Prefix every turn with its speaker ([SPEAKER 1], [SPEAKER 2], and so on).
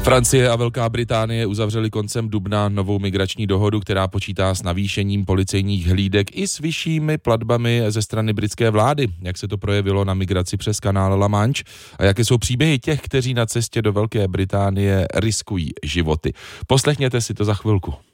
[SPEAKER 1] Francie a Velká Británie uzavřely koncem dubna novou migrační dohodu, která počítá s navýšením policejních hlídek i s vyššími platbami ze strany britské vlády. Jak se to projevilo na migraci přes kanál La Manche a jaké jsou příběhy těch, kteří na cestě do Velké Británie riskují životy. Poslechněte si to za chvilku.